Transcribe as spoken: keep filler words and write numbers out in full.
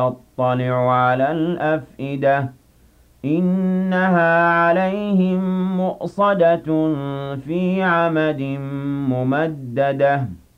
يطلع على الأفئدة إنها عليهم مؤصدة في عمد ممددة